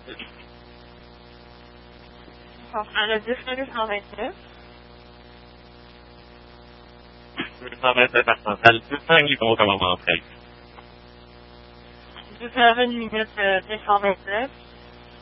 Bon, à la 10 229. 227 Arsenal, 5 du gros commandement 13. 12h01 229.